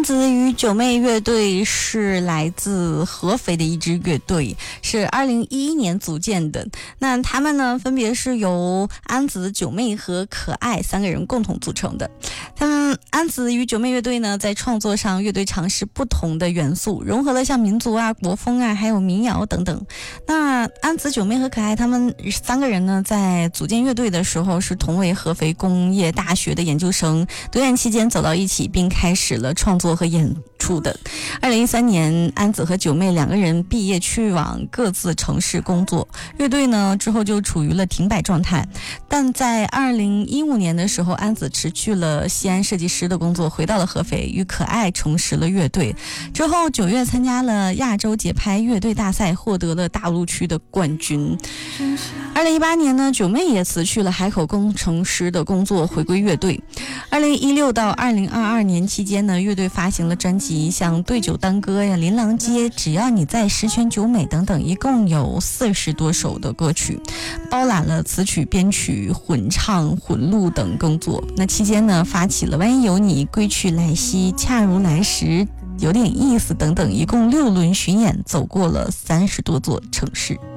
子与九妹乐队是来自合肥的一支乐队，是2011年组建的。那他们呢，分别是由安子、九妹和可爱3个人共同组成的。他们安子与九妹乐队呢，在创作上，乐队尝试不同的元素，融合了像民族啊、国风啊，还有民谣等等。那安子、九妹和可爱他们3个人呢，在组建乐队的时候是同为合肥工业大学的研究生，读研期间走到一起，并开始了创作和演出的。2013年，安子和九妹2个人毕业去往各自城市工作，乐队呢之后就处于了停摆状态。但在2015年的时候，安子辞去了西安设计师的工作，回到了合肥，与可爱重拾了乐队。之后9月参加了亚洲节拍乐队大赛，获得了大陆区的冠军。2018年呢，九妹也辞去了海口工程师的工作，回归乐队。2016到2022年期间呢，乐队发行了专辑，像《对酒当歌》呀、《琳琅街》、《只要你在》、《十全九美》等等，一共有40多首的歌曲，包揽了词曲、编曲、混唱、混录等工作。那期间呢，发起了《万一有你》、《归去来兮》、《恰如来时》、有点意思等等，一共6轮巡演，走过了30多座城市。